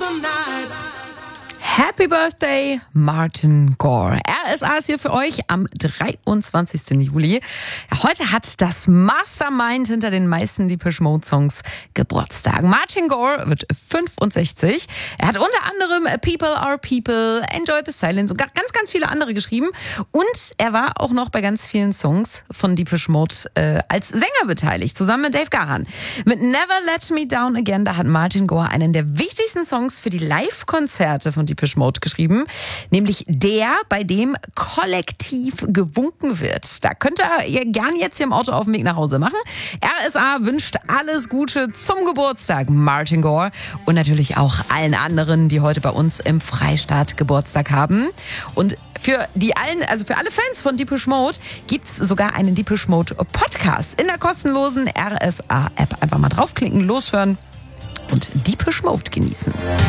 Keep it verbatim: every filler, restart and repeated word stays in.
Happy Birthday, Martin Gore. R S A ist hier für euch am dreiundzwanzigsten Juli. Heute hat das Mastermind hinter den meisten Depeche Mode Songs Geburtstag. Martin Gore wird fünfundsechzig. Er hat unter anderem People Are People, Enjoy the Silence und ganz, ganz viele andere geschrieben. Und er war auch noch bei ganz vielen Songs von Depeche Mode äh, als Sänger beteiligt, zusammen mit Dave Gahan. Mit Never Let Me Down Again, da hat Martin Gore einen der wichtigsten Songs für die Live-Konzerte von Depeche Mode geschrieben, nämlich der, bei dem kollektiv gewunken wird. Da könnt ihr gerne jetzt hier im Auto auf dem Weg nach Hause machen. R S A wünscht alles Gute zum Geburtstag, Martin Gore, und natürlich auch allen anderen, die heute bei uns im Freistaat Geburtstag haben. Und für die allen, also für alle Fans von Depeche Mode gibt's sogar einen Depeche Mode Podcast in der kostenlosen R S A App. Einfach mal draufklicken, loshören und Depeche Mode genießen.